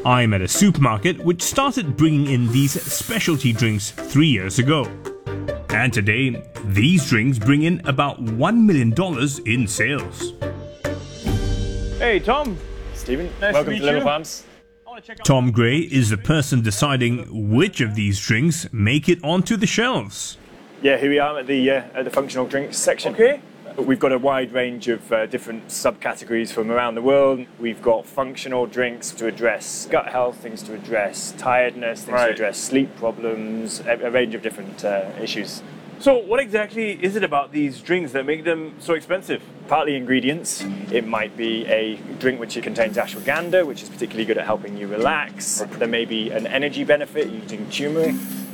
I'm at a supermarket which started bringing in these specialty drinks 3 years ago. And today, these drinks bring in about $1 million in sales. Hey, Tom. Stephen, Nice welcome to to meet Little you. Farms. Tom Gray is the person deciding which of these drinks make it onto the shelves. Yeah, here we are at the functional drinks section. Okay. We've got a wide range of different subcategories from around the world. We've got functional drinks to address gut health, things to address tiredness, things to address sleep problems, a range of different issues. So what exactly is it about these drinks that make them so expensive? Partly ingredients. It might be a drink which contains ashwagandha, which is particularly good at helping you relax. There may be an energy benefit using turmeric.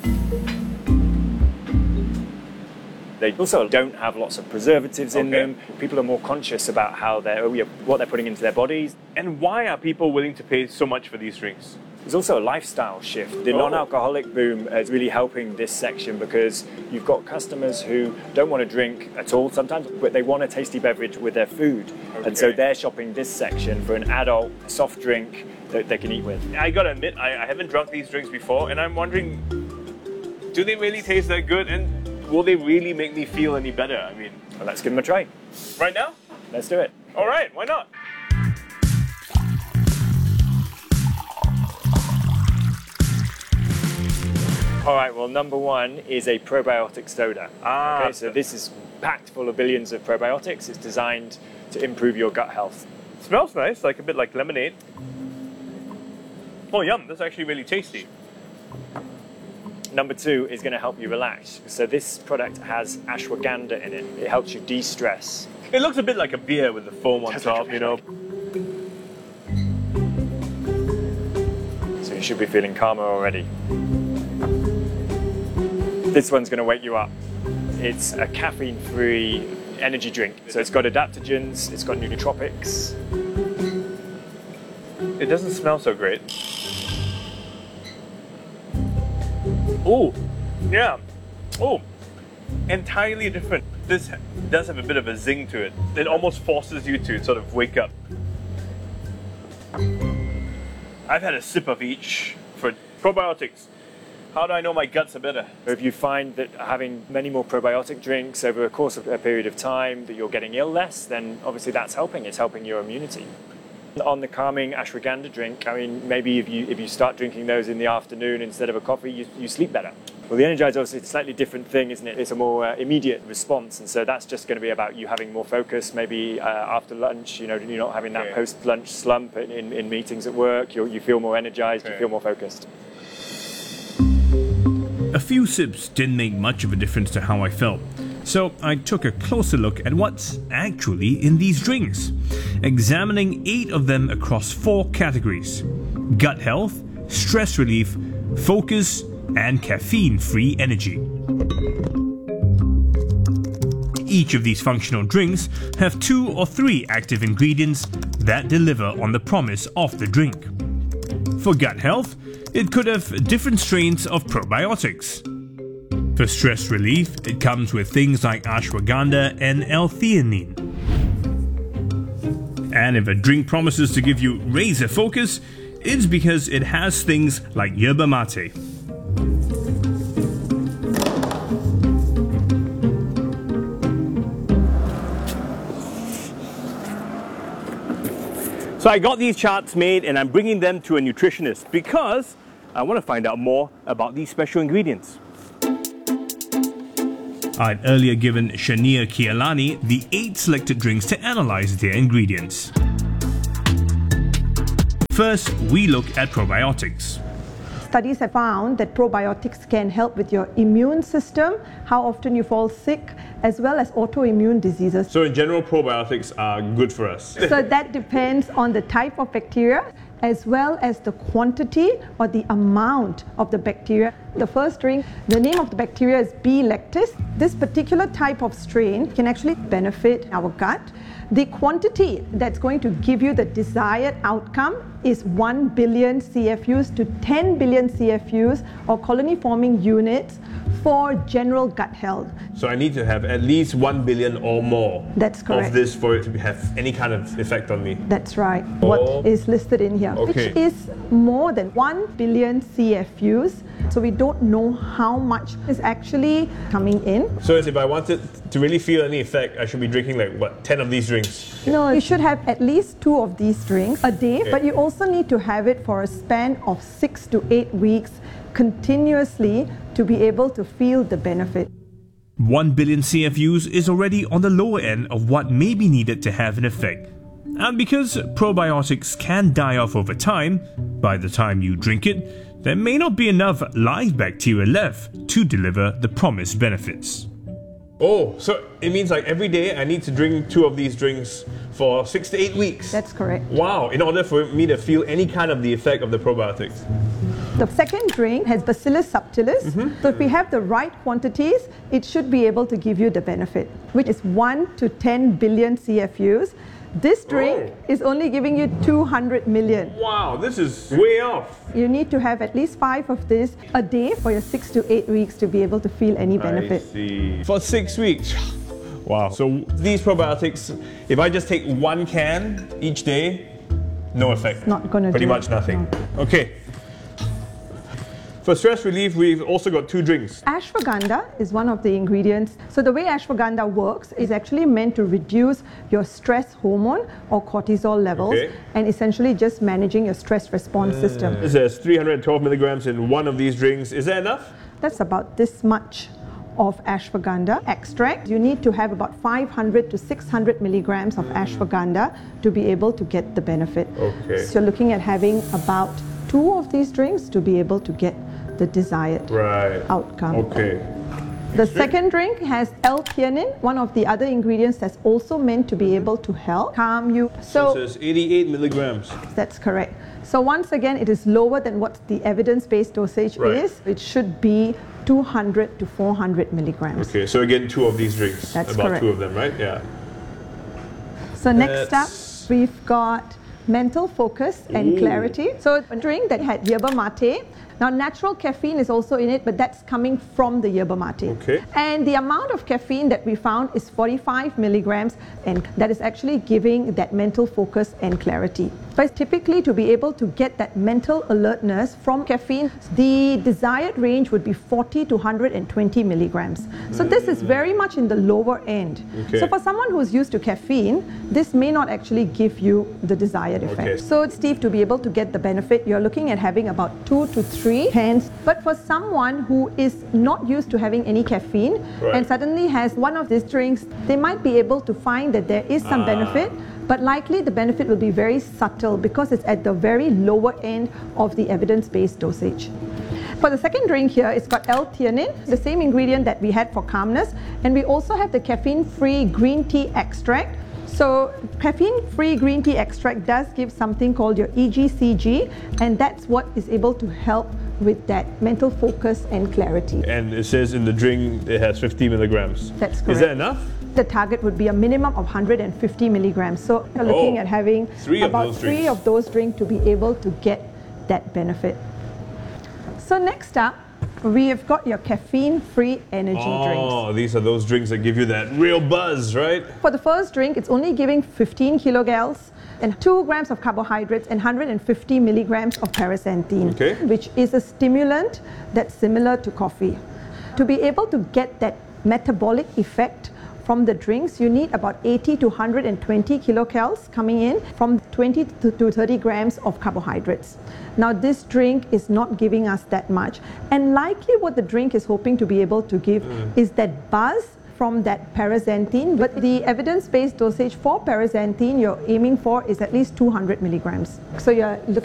They also don't have lots of preservatives in them. People are more conscious about how what they're putting into their bodies. And why are people willing to pay so much for these drinks? There's also a lifestyle shift. The non-alcoholic boom is really helping this section because you've got customers who don't want to drink at all sometimes, but they want a tasty beverage with their food. And so they're shopping this section for an adult soft drink that they can eat with. I gotta admit, I haven't drunk these drinks before, and I'm wondering, do they really taste that good? And will they really make me feel any better? I mean, well, let's give them a try. Right now? Let's do it. All right, why not? All right, well, number one is a probiotic soda. Okay, so this is packed full of billions of probiotics. It's designed to improve your gut health. Smells nice, like a bit like lemonade. Oh, yum, that's actually really tasty. Number two is going to help you relax. So this product has ashwagandha in it. It helps you de-stress. It looks a bit like a beer with the foam on top, you know. So you should be feeling calmer already. This one's going to wake you up. It's a caffeine-free energy drink. So it's got adaptogens, it's got nootropics. It doesn't smell so great. Oh, yeah. Oh, entirely different. This does have a bit of a zing to it. It almost forces you to sort of wake up. I've had a sip of each for probiotics. How do I know my guts are better? If you find that having many more probiotic drinks over a course of a period of time, that you're getting ill less, then obviously that's helping. It's helping your immunity. On the calming ashwagandha drink, I mean, maybe if you start drinking those in the afternoon instead of a coffee, you sleep better. Well, the Energizer is a slightly different thing, isn't it? It's a more immediate response, and so that's just going to be about you having more focus. Maybe after lunch, you know, you're not having that post-lunch slump in meetings at work. You feel more energized, you feel more focused. A few sips didn't make much of a difference to how I felt, so I took a closer look at what's actually in these drinks, examining 8 of them across 4 categories: gut health, stress relief, focus, and caffeine-free energy. Each of these functional drinks have 2 or 3 active ingredients that deliver on the promise of the drink. For gut health, it could have different strains of probiotics. For stress relief, it comes with things like ashwagandha and L-theanine. And if a drink promises to give you razor focus, it's because it has things like yerba mate. So I got these charts made and I'm bringing them to a nutritionist because I want to find out more about these special ingredients. I'd earlier given Shania Kialani the 8 selected drinks to analyze their ingredients. First, we look at probiotics. Studies have found that probiotics can help with your immune system, how often you fall sick, as well as autoimmune diseases. So in general, probiotics are good for us. So that depends on the type of bacteria, as well as the quantity or the amount of the bacteria. The first drink, the name of the bacteria is B. lactis. This particular type of strain can actually benefit our gut. The quantity that's going to give you the desired outcome is 1 billion CFUs to 10 billion CFUs or colony forming units for general gut health. So I need to have at least 1 billion or more That's correct. of this for it to have any kind of effect on me. That's right, what is listed in here, Okay. which is more than 1 billion CFUs. So we don't know how much is actually coming in. So if I wanted to really feel any effect, I should be drinking like what, 10 of these drinks? No, you should have at least 2 of these drinks a day, but you also need to have it for a span of 6 to 8 weeks continuously to be able to feel the benefit. 1 billion CFUs is already on the lower end of what may be needed to have an effect. And because probiotics can die off over time, by the time you drink it, there may not be enough live bacteria left to deliver the promised benefits. Oh, so it means like every day I need to drink 2 of these drinks for 6 to 8 weeks? That's correct. Wow, in order for me to feel any kind of the effect of the probiotics. The second drink has Bacillus subtilis. So if we have the right quantities, it should be able to give you the benefit, which is 1 to 10 billion CFUs. This drink is only giving you 200 million. Wow, this is way off. You need to have at least 5 of this a day for your 6 to 8 weeks to be able to feel any benefit. I see. For 6 weeks. Wow. So these probiotics, if I just take 1 can each day, no effect. Not gonna Pretty do much it. nothing. Okay. For stress relief, we've also got 2 drinks. Ashwagandha is one of the ingredients. So the way ashwagandha works is actually meant to reduce your stress hormone or cortisol levels and essentially just managing your stress response system. It says 312 milligrams in 1 of these drinks. Is that enough? That's about this much of ashwagandha extract. You need to have about 500 to 600 milligrams of ashwagandha to be able to get the benefit. Okay. So you're looking at having about 2 of these drinks to be able to get the desired outcome. Okay. The second drink has L-theanine, one of the other ingredients that's also meant to be able to help calm you. So it says 88 milligrams. That's correct. So once again, it is lower than what the evidence-based dosage is. It should be 200 to 400 milligrams. Okay, so again, 2 of these drinks. That's about correct. 2 of them, right? Yeah. So next up, we've got mental focus and clarity. So a drink that had yerba mate. Now natural caffeine is also in it, but that's coming from the yerba mate. Okay. And the amount of caffeine that we found is 45 milligrams, and that is actually giving that mental focus and clarity. But typically to be able to get that mental alertness from caffeine, the desired range would be 40 to 120 milligrams. So this is very much in the lower end. Okay. So for someone who's used to caffeine, this may not actually give you the desired effect. Okay. So Steve, to be able to get the benefit, you're looking at having about 2 to 3 cans. But for someone who is not used to having any caffeine and suddenly has one of these drinks, they might be able to find that there is some benefit, but likely the benefit will be very subtle because it's at the very lower end of the evidence-based dosage. For the second drink here, it's got L-theanine, the same ingredient that we had for calmness, and we also have the caffeine-free green tea extract. So caffeine-free green tea extract does give something called your EGCG, and that's what is able to help with that mental focus and clarity. And it says in the drink it has 50 milligrams. That's correct. Is that enough? The target would be a minimum of 150 milligrams. So you're looking at having 3 of about those 3 drinks. of those drinks to be able to get that benefit. So next up, we have got your caffeine-free energy drinks. Oh, these are those drinks that give you that real buzz, right? For the first drink, it's only giving 15 kilocalories and 2 grams of carbohydrates and 150 milligrams of paraxanthine, which is a stimulant that's similar to coffee. To be able to get that metabolic effect from the drinks, you need about 80 to 120 kilocalories coming in from 20 to 30 grams of carbohydrates. Now this drink is not giving us that much, and likely what the drink is hoping to be able to give is that buzz from that paraxanthine, but the evidence-based dosage for paraxanthine you're aiming for is at least 200 milligrams. So you're looking